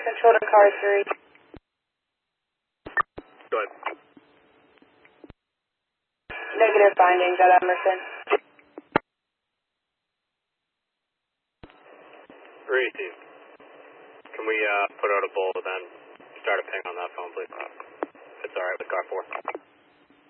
control to car 3. Go ahead. Negative findings at Emerson. 318. Can we put out a bowl and then start a ping on that phone, please? If it's alright with car 4.